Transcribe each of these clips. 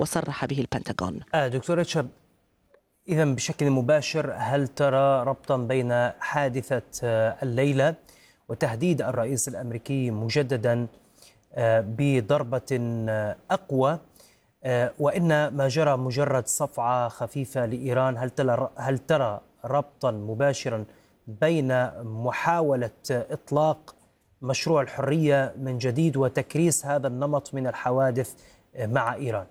وصرح به البنتاغون. دكتور ريتشارد، إذا بشكل مباشر هل ترى ربطا بين حادثة الليلة وتهديد الرئيس الأمريكي مجددا بضربة أقوى، وإن ما جرى مجرد صفعة خفيفة لإيران؟ هل ترى ربطا مباشرا بين محاولة إطلاق مشروع الحرية من جديد وتكريس هذا النمط من الحوادث مع إيران؟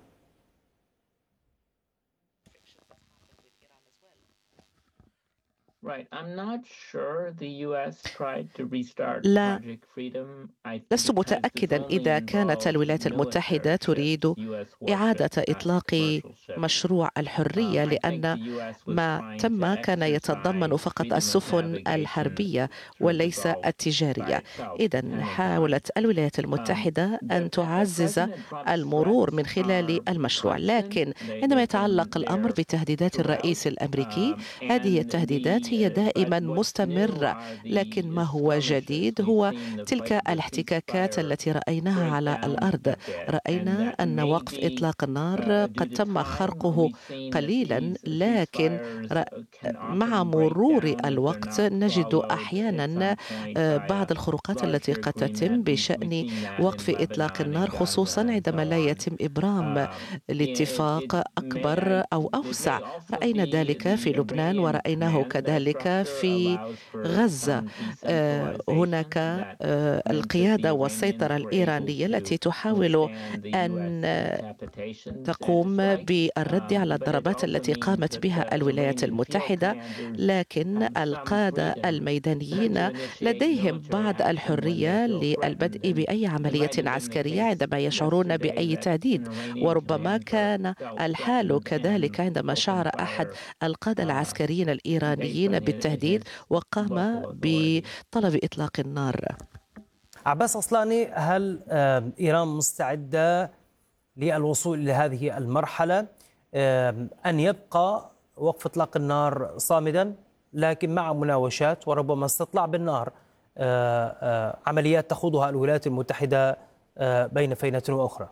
لا، لست متأكدا إذا كانت الولايات المتحدة تريد إعادة إطلاق مشروع الحرية، لأن ما تم كان يتضمن فقط السفن الحربية وليس التجارية. إذن حاولت الولايات المتحدة أن تعزز المرور من خلال المشروع، لكن عندما يتعلق الأمر بتهديدات الرئيس الأمريكي، هذه التهديدات هي دائما مستمرة، لكن ما هو جديد هو تلك الاحتكاكات التي رأيناها على الأرض. رأينا أن وقف إطلاق النار قد تم خرقه قليلا، لكن مع مرور الوقت نجد أحيانا بعض الخروقات التي قد تتم بشأن وقف إطلاق النار، خصوصا عندما لا يتم إبرام لاتفاق أكبر أو أوسع. رأينا ذلك في لبنان ورأيناه كذلك في غزة. هناك القيادة والسيطرة الإيرانية التي تحاول أن تقوم بالرد على الضربات التي قامت بها الولايات المتحدة، لكن القادة الميدانيين لديهم بعض الحرية للبدء بأي عملية عسكرية عندما يشعرون بأي تهديد. وربما كان الحال كذلك عندما شعر أحد القادة العسكريين الإيرانيين بالتهديد وقام بطلب إطلاق النار. عباس أصلاني، هل إيران مستعدة للوصول إلى هذه المرحلة، أن يبقى وقف إطلاق النار صامدا لكن مع مناوشات وربما استطلاع بالنار، عمليات تخوضها الولايات المتحدة بين فينة وأخرى؟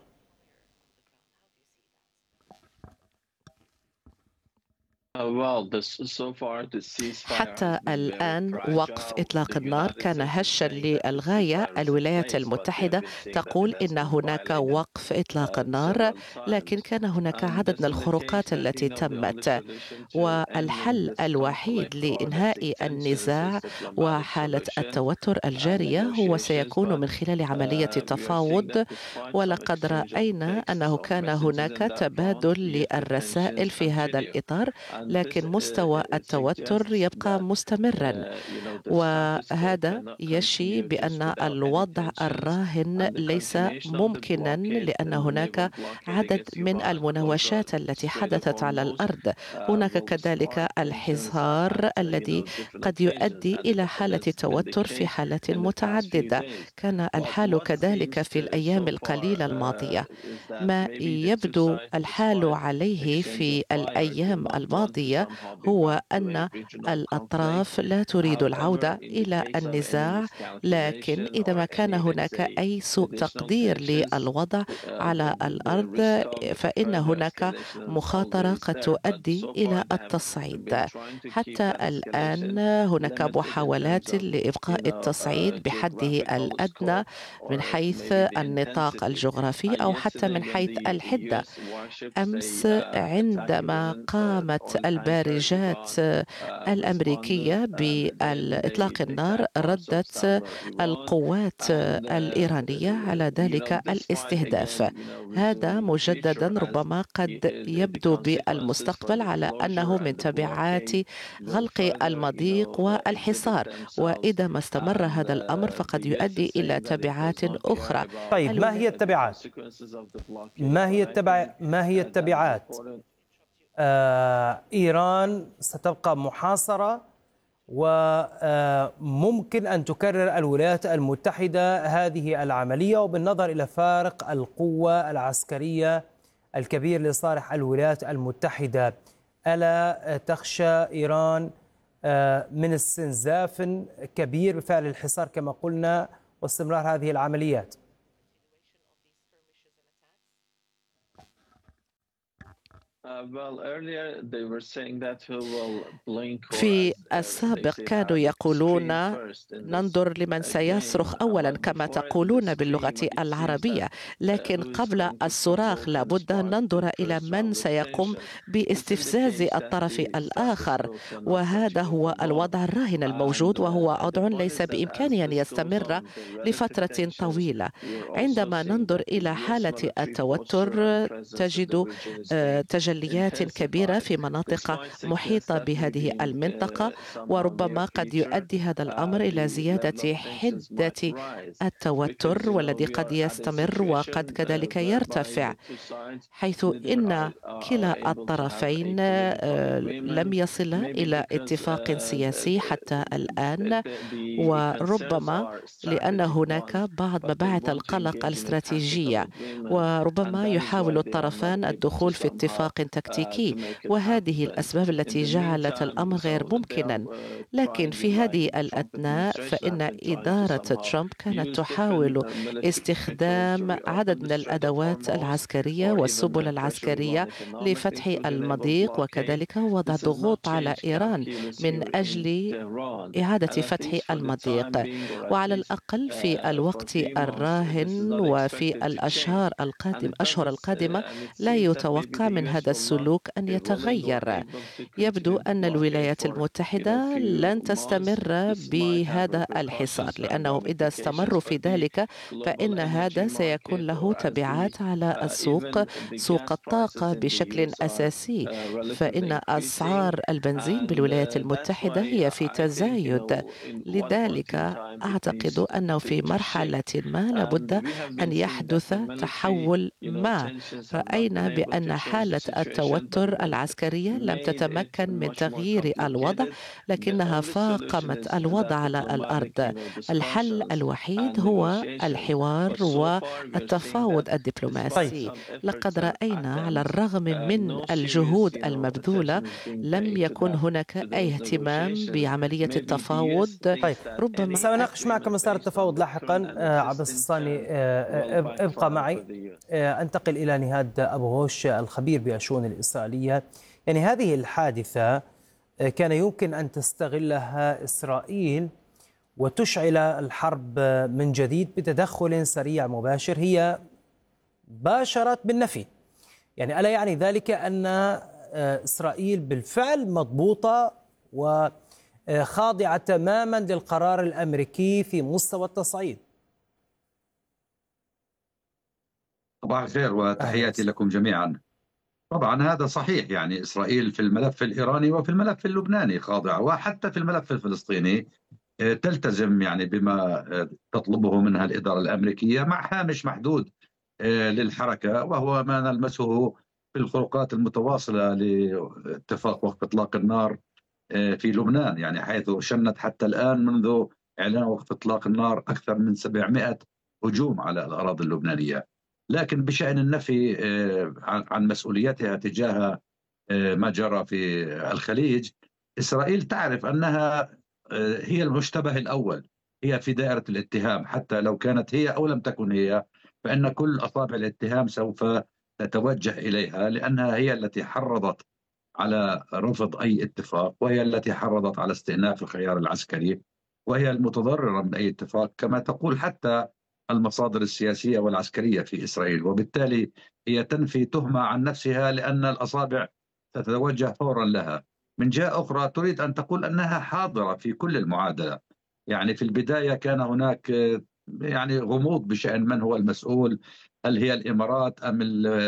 حتى الآن وقف إطلاق النار كان هشا للغاية. الولايات المتحدة تقول إن هناك وقف إطلاق النار، لكن كان هناك عدد من الخروقات التي تمت، والحل الوحيد لإنهاء النزاع وحالة التوتر الجارية هو سيكون من خلال عملية تفاوض. ولقد رأينا أنه كان هناك تبادل للرسائل في هذا الإطار، لكن مستوى التوتر يبقى مستمرا، وهذا يشي بأن الوضع الراهن ليس ممكنا، لأن هناك عدد من المناوشات التي حدثت على الأرض. هناك كذلك الحصار الذي قد يؤدي إلى حالة توتر في حالات متعددة. كان الحال كذلك في الأيام القليلة الماضية. ما يبدو الحال عليه في الأيام الماضية هو أن الأطراف لا تريد العودة إلى النزاع، لكن إذا ما كان هناك أي سوء تقدير للوضع على الأرض فإن هناك مخاطرة قد تؤدي إلى التصعيد. حتى الآن هناك محاولات لإبقاء التصعيد بحده الأدنى من حيث النطاق الجغرافي أو حتى من حيث الحدة. أمس عندما قامت البارجات الأمريكية بإطلاق النار، ردت القوات الإيرانية على ذلك الاستهداف. هذا مجددا ربما قد يبدو بالمستقبل على أنه من تبعات غلق المضيق والحصار، وإذا ما استمر هذا الأمر فقد يؤدي إلى تبعات أخرى. طيب، ما هي التبعات؟ ما هي التبعات؟ إيران ستبقى محاصرة، وممكن أن تكرر الولايات المتحدة هذه العملية، وبالنظر إلى فارق القوة العسكرية الكبير لصالح الولايات المتحدة، ألا تخشى إيران من استنزاف كبير بفعل الحصار كما قلنا واستمرار هذه العمليات؟ في السابق كانوا يقولون ننظر لمن سيصرخ أولا كما تقولون باللغة العربية، لكن قبل الصراخ لابد أن ننظر إلى من سيقوم باستفزاز الطرف الآخر، وهذا هو الوضع الراهن الموجود، وهو وضع ليس بإمكانه أن يستمر لفترة طويلة. عندما ننظر إلى حالة التوتر تجد تجليات كبيرة في مناطق محيطة بهذه المنطقة، وربما قد يؤدي هذا الأمر إلى زيادة حدة التوتر، والذي قد يستمر وقد كذلك يرتفع، حيث إن كلا الطرفين لم يصل إلى اتفاق سياسي حتى الآن، وربما لأن هناك بعض مباعث القلق الاستراتيجية، وربما يحاول الطرفان الدخول في اتفاق تكتيكي، وهذه الأسباب التي جعلت الأمر غير ممكنا. لكن في هذه الأثناء فإن إدارة ترامب كانت تحاول استخدام عدد من الأدوات العسكرية والسبل العسكرية لفتح المضيق، وكذلك وضع ضغوط على إيران من أجل إعادة فتح المضيق. وعلى الأقل في الوقت الراهن وفي الأشهر القادمة لا يتوقع من هذا السلوك أن يتغير. يبدو أن الولايات المتحدة لن تستمر بهذا الحصار، لأنهم إذا استمروا في ذلك فإن هذا سيكون له تبعات على سوق الطاقة بشكل أساسي، فإن أسعار البنزين بالولايات المتحدة هي في تزايد. لذلك أعتقد أنه في مرحلة ما لابد أن يحدث تحول ما. رأينا بأن حالة التوتر العسكرية لم تتمكن من تغيير الوضع، لكنها فاقمت الوضع على الأرض. الحل الوحيد هو الحوار والتفاوض الدبلوماسي. لقد رأينا على الرغم من الجهود المبذولة لم يكن هناك أي اهتمام بعملية التفاوض. ربما سأناقش معك مسار التفاوض لاحقا. عباس الصاني ابقى معي. أنتقل إلى نهاد أبو غوش الخبير بالشؤون الإسرائيلية. يعني هذه الحادثة كان يمكن أن تستغلها إسرائيل وتشعل الحرب من جديد بتدخل سريع مباشر. هي باشرت بالنفي، يعني ألا يعني ذلك أن إسرائيل بالفعل مضبوطة وخاضعة تماما للقرار الأمريكي في مستوى التصعيد؟ صباح الخير وتحياتي لكم جميعا. طبعا هذا صحيح، يعني إسرائيل في الملف الإيراني وفي الملف اللبناني خاضعة، وحتى في الملف الفلسطيني تلتزم يعني بما تطلبه منها الإدارة الأمريكية مع هامش محدود للحركة، وهو ما نلمسه في الخروقات المتواصلة لاتفاق وقف إطلاق النار في لبنان، يعني حيث شنت حتى الآن منذ إعلان وقف إطلاق النار أكثر من 700 هجوم على الأراضي اللبنانية. لكن بشأن النفي عن مسؤوليتها تجاه ما جرى في الخليج، إسرائيل تعرف أنها هي المشتبه الأول، هي في دائرة الاتهام، حتى لو كانت هي أو لم تكن هي، فإن كل أصابع الاتهام سوف تتوجه إليها، لأنها هي التي حرضت على رفض أي اتفاق، وهي التي حرضت على استئناف الخيار العسكري، وهي المتضررة من أي اتفاق كما تقول حتى المصادر السياسية والعسكرية في إسرائيل. وبالتالي هي تنفي تهمة عن نفسها، لأن الأصابع تتوجه فورا لها. من جهة أخرى تريد أن تقول أنها حاضرة في كل المعادلة. يعني في البداية كان هناك يعني غموض بشأن من هو المسؤول، هل هي الإمارات أم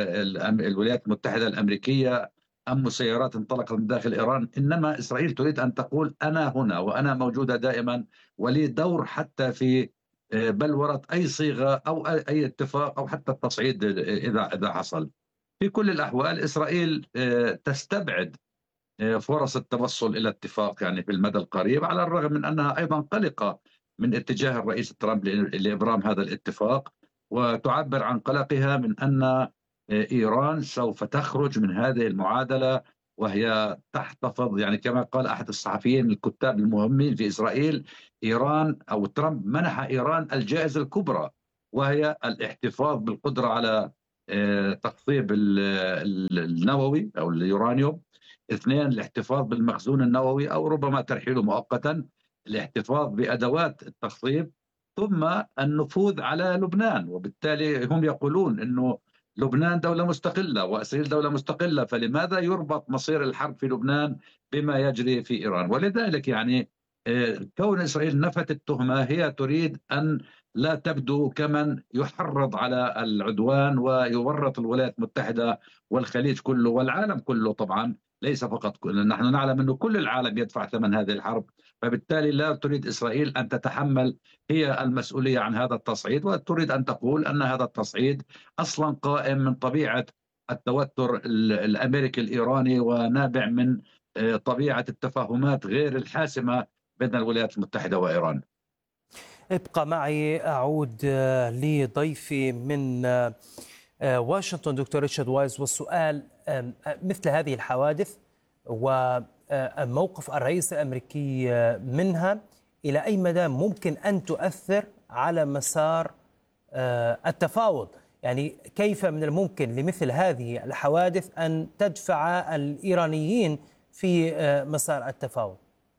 الولايات المتحدة الأمريكية أم مسيرات انطلقت من داخل إيران. إنما إسرائيل تريد أن تقول أنا هنا وأنا موجودة دائما، ولي دور حتى في بلورة أي صيغة أو أي اتفاق أو حتى التصعيد إذا حصل. في كل الأحوال إسرائيل تستبعد فرص التوصل إلى اتفاق يعني في المدى القريب، على الرغم من أنها أيضا قلقة من اتجاه الرئيس ترامب لإبرام هذا الاتفاق، وتعبر عن قلقها من أن إيران سوف تخرج من هذه المعادلة وهي تحتفظ، يعني كما قال أحد الصحفيين الكتاب المهمين في إسرائيل، إيران أو ترامب منح إيران الجائزة الكبرى، وهي الاحتفاظ بالقدرة على تخصيب النووي أو اليورانيوم. اثنين، الاحتفاظ بالمخزون النووي أو ربما ترحيله مؤقتا، الاحتفاظ بأدوات التخصيب، ثم النفوذ على لبنان. وبالتالي هم يقولون أنه لبنان دولة مستقلة وإسرائيل دولة مستقلة، فلماذا يربط مصير الحرب في لبنان بما يجري في إيران؟ ولذلك يعني كون إسرائيل نفت التهمة، هي تريد أن لا تبدو كمن يحرض على العدوان ويورط الولايات المتحدة والخليج كله والعالم كله. طبعا ليس فقط نحن نعلم أنه كل العالم يدفع ثمن هذه الحرب، فبالتالي لا تريد إسرائيل أن تتحمل هي المسؤولية عن هذا التصعيد، وتريد أن تقول أن هذا التصعيد أصلا قائم من طبيعة التوتر الأمريكي الإيراني ونابع من طبيعة التفاهمات غير الحاسمة بين الولايات المتحدة وإيران. ابقى معي، أعود لضيفي من واشنطن دكتور ريتشارد وايز، والسؤال مثل هذه الحوادث وموقف الرئيس الأمريكي منها إلى أي مدى ممكن أن تؤثر على مسار التفاوض؟ يعني كيف من الممكن لمثل هذه الحوادث أن تدفع الإيرانيين في مسار التفاوض؟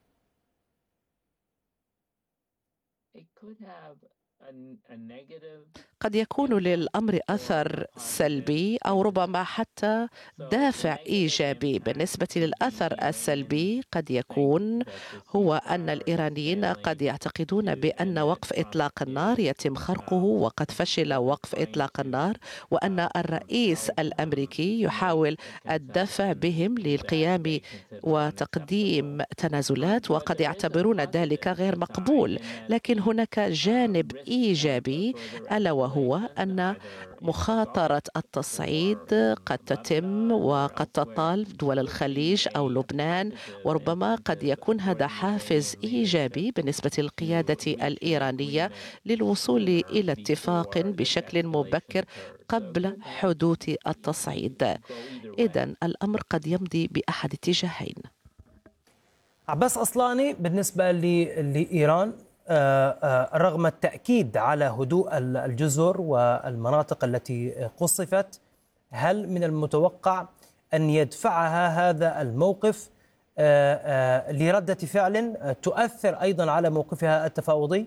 قد يكون للأمر أثر سلبي أو ربما حتى دافع إيجابي. بالنسبة للأثر السلبي قد يكون هو أن الإيرانيين قد يعتقدون بأن وقف إطلاق النار يتم خرقه وقد فشل وقف إطلاق النار، وأن الرئيس الأمريكي يحاول الدفع بهم للقيام وتقديم تنازلات، وقد يعتبرون ذلك غير مقبول. لكن هناك جانب إيجابي، ألا وهو أن مخاطرة التصعيد قد تتم وقد تطال دول الخليج أو لبنان، وربما قد يكون هذا حافز إيجابي بالنسبة للقيادة الإيرانية للوصول إلى اتفاق بشكل مبكر قبل حدوث التصعيد. إذن الأمر قد يمضي بأحد اتجاهين. عباس أصلاني، بالنسبة لإيران رغم التأكيد على هدوء الجزر والمناطق التي قصفت، هل من المتوقع أن يدفعها هذا الموقف لردة فعل تؤثر أيضا على موقفها التفاوضي؟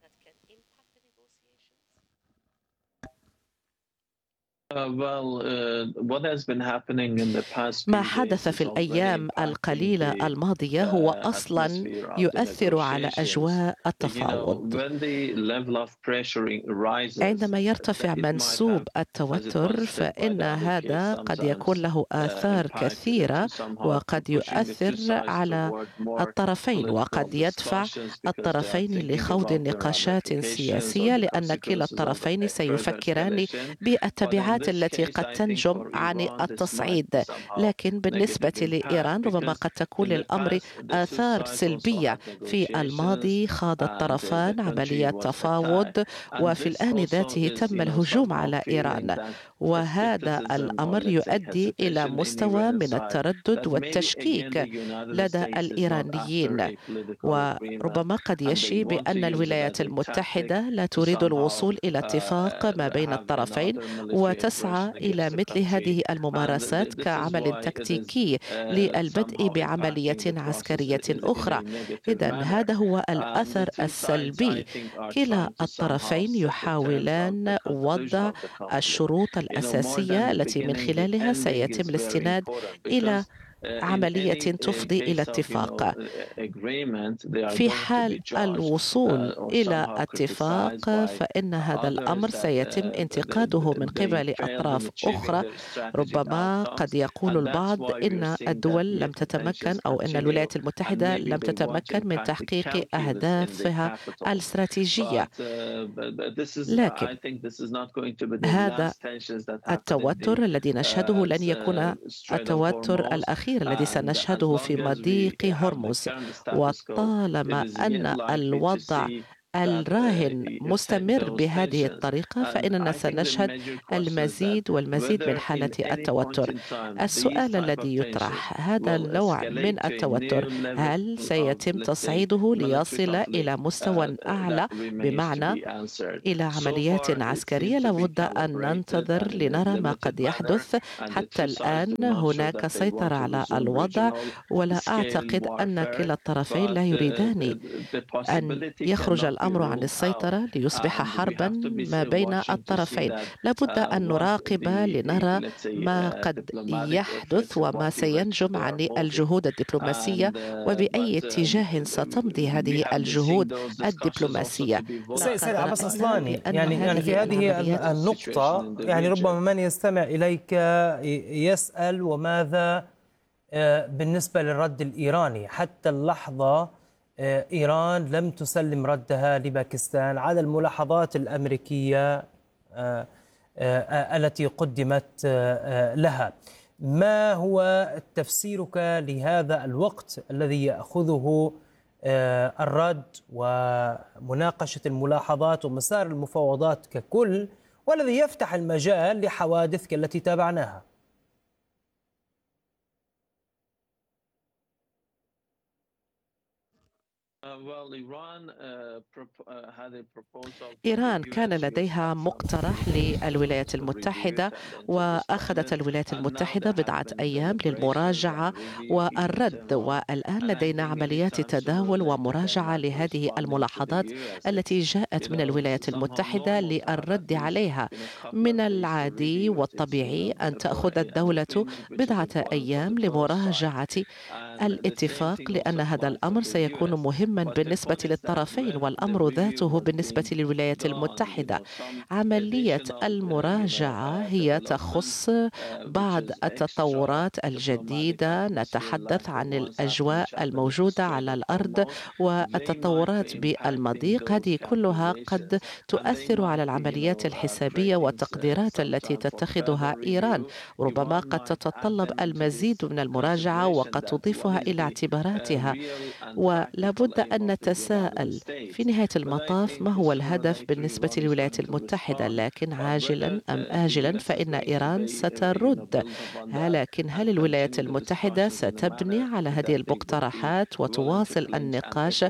ما حدث في الأيام القليلة الماضية هو أصلا يؤثر على أجواء التفاوض. عندما يرتفع منسوب التوتر فإن هذا قد يكون له آثار كثيرة، وقد يؤثر على الطرفين وقد يدفع الطرفين لخوض نقاشات سياسية، لأن كلا الطرفين سيفكران بالتبعات التي قد تنجم عن التصعيد. لكن بالنسبة لإيران ربما قد تكون للأمر آثار سلبية. في الماضي خاض الطرفان عملية تفاوض، وفي الآن ذاته تم الهجوم على إيران، وهذا الأمر يؤدي إلى مستوى من التردد والتشكيك لدى الإيرانيين، وربما قد يشي بأن الولايات المتحدة لا تريد الوصول إلى اتفاق ما بين الطرفين وتسعى إلى مثل هذه الممارسات كعمل تكتيكي للبدء بعملية عسكرية أخرى. إذن هذا هو الأثر السلبي. كلا الطرفين يحاولان وضع الشروط الأساسية التي من خلالها سيتم الاستناد إلى عملية تفضي إلى اتفاق. في حال الوصول إلى اتفاق فإن هذا الأمر سيتم انتقاده من قبل أطراف أخرى. ربما قد يقول البعض إن الدول لم تتمكن أو إن الولايات المتحدة لم تتمكن من تحقيق أهدافها الاستراتيجية، لكن هذا التوتر الذي نشهده لن يكون التوتر الأخير الذي سنشهده في مضيق هرمز. وطالما أن الوضع الراهن مستمر بهذه الطريقة فإننا سنشهد المزيد والمزيد من حالة التوتر. السؤال الذي يطرح، هذا النوع من التوتر هل سيتم تصعيده ليصل إلى مستوى أعلى، بمعنى إلى عمليات عسكرية؟ لابد أن ننتظر لنرى ما قد يحدث. حتى الآن هناك سيطرة على الوضع، ولا أعتقد أن كلا الطرفين لا يريدان أن يخرج الأمر عن السيطرة ليصبح حربا ما بين الطرفين. لابد أن نراقب لنرى ما قد يحدث وما سينجم عن الجهود الدبلوماسية وبأي اتجاه ستمضي هذه الجهود الدبلوماسية. سيد عباس أصلاني، يعني في هذه النقطة يعني ربما من يستمع إليك يسأل وماذا بالنسبة للرد الإيراني؟ حتى اللحظة إيران لم تسلم ردها لباكستان على الملاحظات الأمريكية التي قدمت لها. ما هو تفسيرك لهذا الوقت الذي يأخذه الرد ومناقشة الملاحظات ومسار المفاوضات ككل، والذي يفتح المجال لحوادث كالتي تابعناها؟ إيران كان لديها مقترح للولايات المتحدة، وأخذت الولايات المتحدة بضعة أيام للمراجعة والرد، والآن لدينا عمليات تداول ومراجعة لهذه الملاحظات التي جاءت من الولايات المتحدة للرد عليها. من العادي والطبيعي أن تأخذ الدولة بضعة أيام لمراجعة الاتفاق، لأن هذا الأمر سيكون مهما بالنسبة للطرفين، والأمر ذاته بالنسبة للولايات المتحدة. عملية المراجعة هي تخص بعض التطورات الجديدة، نتحدث عن الأجواء الموجودة على الأرض والتطورات بالمضيق، هذه كلها قد تؤثر على العمليات الحسابية والتقديرات التي تتخذها إيران. ربما قد تتطلب المزيد من المراجعة وقد تضيفها إلى اعتباراتها، ولا بد أن نتساءل في نهاية المطاف ما هو الهدف بالنسبة للولايات المتحدة. لكن عاجلا أم آجلا فإن إيران سترد، لكن هل الولايات المتحدة ستبني على هذه المقترحات وتواصل النقاش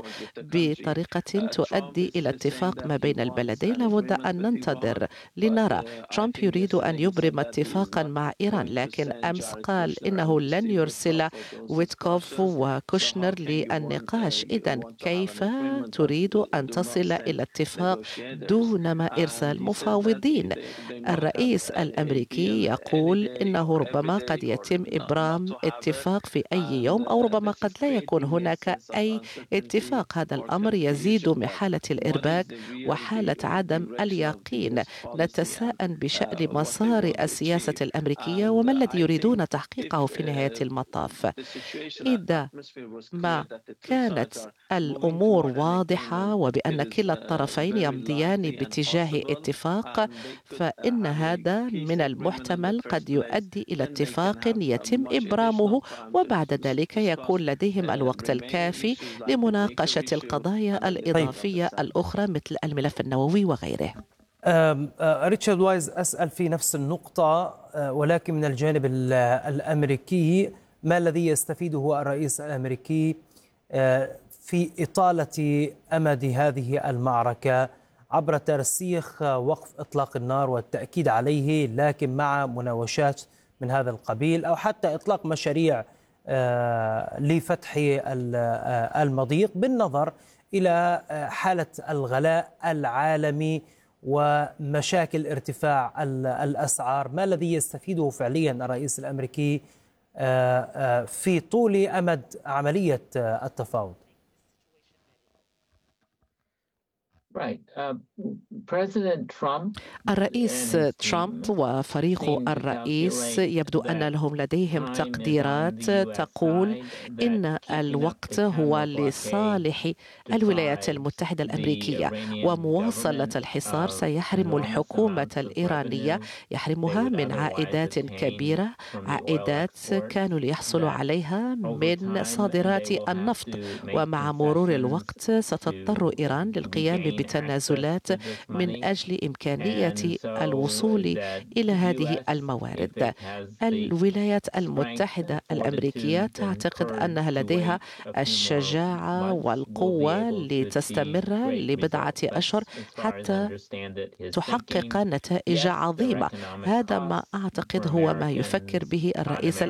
بطريقة تؤدي إلى اتفاق ما بين البلدين؟ لابد أن ننتظر لنرى. ترامب يريد أن يبرم اتفاقا مع إيران، لكن أمس قال إنه لن يرسل ويتكوف وكوشنر للنقاش. إذن كيف تريد أن تصل إلى اتفاق دون ما إرسال مفاوضين؟ الرئيس الأمريكي يقول إنه ربما قد يتم إبرام اتفاق في أي يوم، أو ربما قد لا يكون هناك أي اتفاق. هذا الأمر يزيد من حالة الإرباك وحالة عدم اليقين. نتساءل بشأن مسار السياسة الأمريكية وما الذي يريدون تحقيقه في نهاية المطاف. إذا ما كانت الأمور واضحة وبأن كلا الطرفين يمضيان باتجاه اتفاق، فإن هذا من المحتمل قد يؤدي إلى اتفاق يتم إبرامه، وبعد ذلك يكون لديهم الوقت الكافي لمناقشة القضايا الإضافية الأخرى مثل الملف النووي وغيره. ريتشارد وايز، أسأل في نفس النقطة ولكن من الجانب الأمريكي. ما الذي يستفيده الرئيس الأمريكي في إطالة أمد هذه المعركة عبر ترسيخ وقف إطلاق النار والتأكيد عليه، لكن مع مناوشات من هذا القبيل، أو حتى إطلاق مشاريع لفتح المضيق بالنظر إلى حالة الغلاء العالمي ومشاكل ارتفاع الأسعار؟ ما الذي يستفيده فعليا الرئيس الأمريكي في طول أمد عملية التفاوض؟ الرئيس ترامب وفريق الرئيس يبدو أن لهم لديهم تقديرات تقول إن الوقت هو لصالح الولايات المتحدة الأمريكية، ومواصلة الحصار سيحرم الحكومة الإيرانية، يحرمها من عائدات كبيرة، عائدات كانوا ليحصلوا عليها من صادرات النفط. ومع مرور الوقت ستضطر إيران للقيام بتنازلات من أجل إمكانية الوصول إلى هذه الموارد. الولايات المتحدة الأمريكية تعتقد أنها لديها الشجاعة والقوة لتستمر لبضعة أشهر حتى تحقق نتائج عظيمة. هذا ما أعتقد هو ما يفكر به الرئيس